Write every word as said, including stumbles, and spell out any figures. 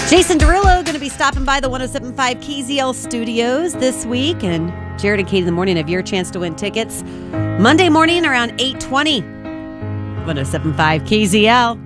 Jason Derulo going to be stopping by the one oh seven point five K Z L studios this week. And Jared and Kate in the morning have your chance to win tickets Monday morning around eight twenty. one oh seven point five K Z L.